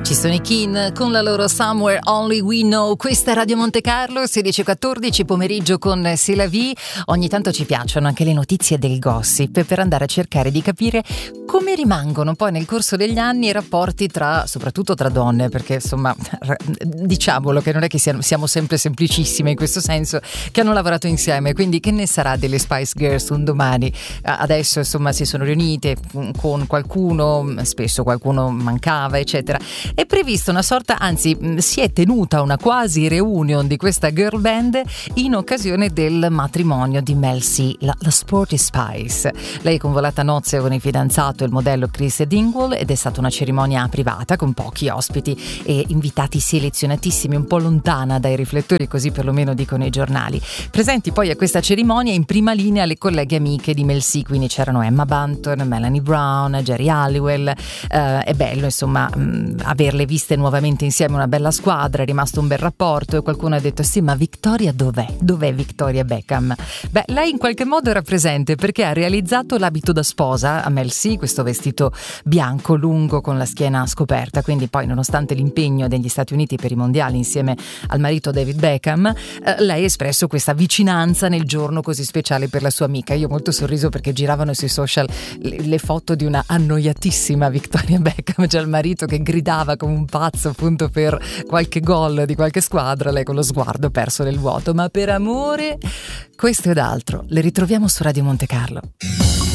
Ci sono i Kin con la loro Somewhere Only We Know. Questa è Radio Monte Carlo, 16:14 pomeriggio con C'est la vie. Ogni tanto ci piacciono anche le notizie del gossip per andare a cercare di capire come rimangono poi nel corso degli anni i rapporti soprattutto tra donne, perché insomma diciamolo che non è che siamo sempre semplicissime in questo senso, che hanno lavorato insieme. Quindi che ne sarà delle Spice Girls un domani? Adesso insomma si sono riunite con qualcuno, spesso qualcuno mancava eccetera. È prevista una sorta, anzi si è tenuta una quasi reunion di questa girl band in occasione del matrimonio di Mel C, la Sporty Spice. Lei è convolata a nozze con il fidanzato, il modello Chris Dingwall, ed è stata una cerimonia privata con pochi ospiti e invitati selezionatissimi, un po' lontana dai riflettori, così perlomeno dicono i giornali. Presenti poi a questa cerimonia in prima linea le colleghe amiche di Mel C, quindi c'erano Emma Bunton, Melanie Brown, Jerry Halliwell. È bello insomma averle viste nuovamente insieme, una bella squadra, è rimasto un bel rapporto, e qualcuno ha detto sì, ma Victoria dov'è Victoria Beckham? Beh, lei in qualche modo era presente perché ha realizzato l'abito da sposa a Mel C, questo vestito bianco lungo con la schiena scoperta, quindi poi nonostante l'impegno degli Stati Uniti per i mondiali insieme al marito David Beckham, lei ha espresso questa vicinanza nel giorno così speciale per la sua amica. Io ho molto sorriso perché giravano sui social le foto di una annoiatissima Victoria Beckham, cioè il marito che gridava come un pazzo appunto per qualche gol di qualche squadra, lei con lo sguardo perso nel vuoto. Ma per amore, questo ed altro le ritroviamo su Radio Monte Carlo.